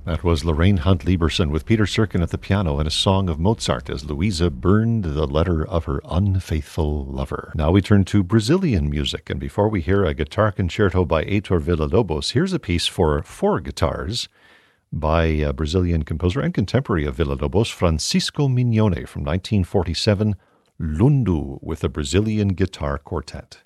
That was Lorraine Hunt Lieberson with Peter Serkin at the piano and a song of Mozart as Luisa burned the letter of her unfaithful lover. Now we turn to Brazilian music, and before we hear a guitar concerto by Heitor Villa-Lobos, here's a piece for four guitars by Brazilian composer and contemporary of Villa-Lobos, Francisco Mignone from 1947, Lundu with a Brazilian guitar quartet.